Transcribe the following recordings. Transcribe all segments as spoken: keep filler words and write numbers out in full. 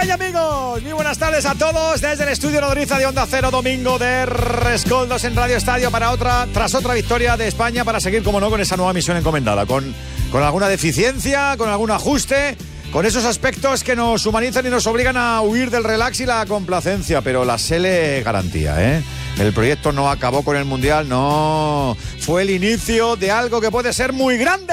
y amigos, muy buenas tardes a todos desde el estudio nodriza de Onda Cero, domingo de rescoldos en Radio Estadio para otra, tras otra victoria de España para seguir, como no, con esa nueva misión encomendada, con, con alguna deficiencia, con algún ajuste, con esos aspectos que nos humanizan y nos obligan a huir del relax y la complacencia, pero la Sele garantía, ¿eh? El proyecto no acabó con el Mundial, no, fue el inicio de algo que puede ser muy grande.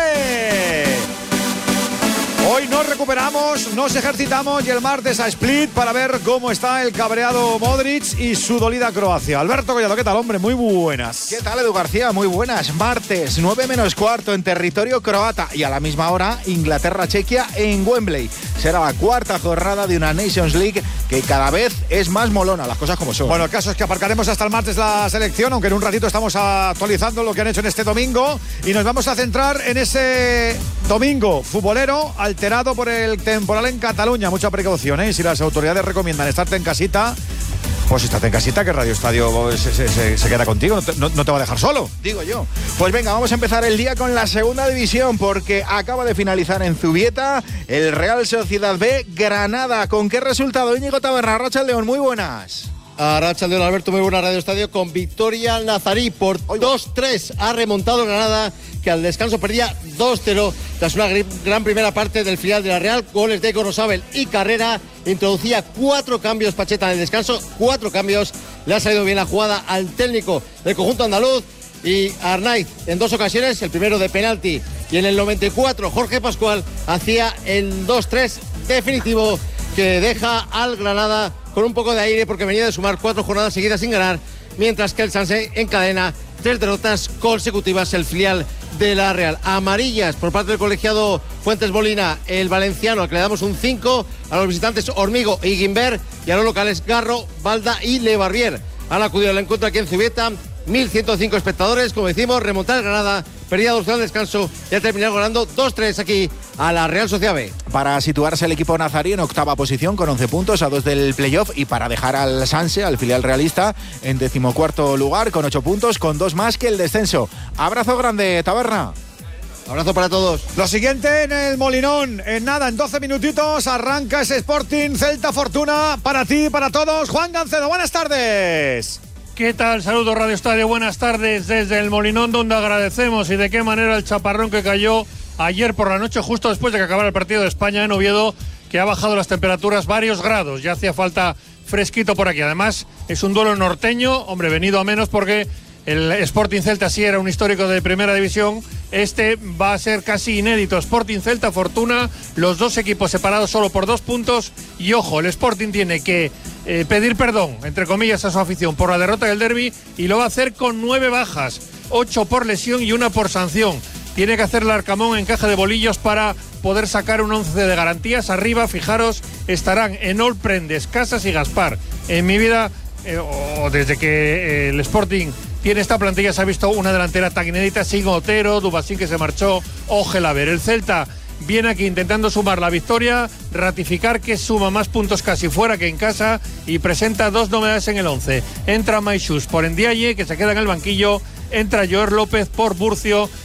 Hoy nos recuperamos, nos ejercitamos y el martes a Split para ver cómo está el cabreado Modric y su dolida Croacia. Alberto Collado, ¿qué tal, hombre? Muy buenas. ¿Qué tal, Edu García? Muy buenas. Martes, nueve menos cuarto en territorio croata y a la misma hora Inglaterra-Chequia en Wembley. Será la cuarta jornada de una Nations League que cada vez es más molona, las cosas como son. Bueno, el caso es que aparcaremos hasta el martes la selección, aunque en un ratito estamos actualizando lo que han hecho en este domingo y nos vamos a centrar en ese domingo futbolero alterado por el temporal en Cataluña. Mucha precaución, ¿eh? Si las autoridades recomiendan estarte en casita, pues estate en casita, que Radio Estadio se, se, se, se queda contigo, no te, no, no te va a dejar solo, digo yo. Pues venga, vamos a empezar el día con la segunda división, porque acaba de finalizar en Zubieta el Real Sociedad B Granada. ¿Con qué resultado? Íñigo Taberna, Arratsaldeon, muy buenas. Arratsaldeon, Alberto, muy buena Radio Estadio, con victoria nazarí por dos tres. Ha remontado Granada, que al descanso perdía dos cero tras una gran primera parte del filial de la Real. Goles de Gorosabel y Carrera. Introducía cuatro cambios Pacheta en el descanso, cuatro cambios. Le ha salido bien la jugada al técnico del conjunto andaluz. Y Arnaiz en dos ocasiones, el primero de penalti, y en el noventa y cuatro Jorge Pascual hacía el dos tres definitivo, que deja al Granada con un poco de aire porque venía de sumar cuatro jornadas seguidas sin ganar, mientras que el Sanse encadena tres derrotas consecutivas, el filial de la Real. Amarillas por parte del colegiado Fuentes Molina, el valenciano, al que le damos un cinco, a los visitantes Hormigo y Guimber, y a los locales Garro, Balda y Lebarrier. Han acudido al encuentro aquí en Zubieta, mil ciento cinco espectadores, como decimos, remontar el Granada, perdía dos cero al descanso y ha terminado ganando dos tres aquí a la Real Sociedad B. Para situarse el equipo nazarí en octava posición con once puntos a dos del playoff, y para dejar al Sanse, al filial realista, en decimocuarto lugar con ocho puntos, con dos más que el descenso. Abrazo grande, Taberna. Abrazo para todos. Lo siguiente en el Molinón, en nada, en doce minutitos arranca ese Sporting Celta Fortuna para ti y para todos. Juan Gancedo, buenas tardes. ¿Qué tal? Saludos Radio Estadio, buenas tardes desde el Molinón, donde agradecemos y de qué manera el chaparrón que cayó ayer por la noche, justo después de que acabara el partido de España en Oviedo, que ha bajado las temperaturas varios grados. Ya hacía falta fresquito por aquí. Además, es un duelo norteño, hombre, venido a menos porque el Sporting Celta sí era un histórico de primera división. Este va a ser casi inédito. Sporting Celta Fortuna, los dos equipos separados solo por dos puntos. Y ojo, el Sporting tiene que eh, pedir perdón, entre comillas, a su afición por la derrota del derbi, y lo va a hacer con nueve bajas, ocho por lesión y una por sanción. Tiene que hacer el Arcamón en caja de bolillos para poder sacar un once de garantías. Arriba, fijaros, estarán Enol, Prendes, Casas y Gaspar. En mi vida, eh, o desde que eh, el Sporting tiene esta plantilla, se ha visto una delantera tan inédita, sin Otero, Dubasín, que se marchó, o Gelaber. El Celta viene aquí intentando sumar la victoria, ratificar que suma más puntos casi fuera que en casa, y presenta dos novedades en el once. Entra Maixús por Ndiaye, que se queda en el banquillo. Entra Joer López por Burcio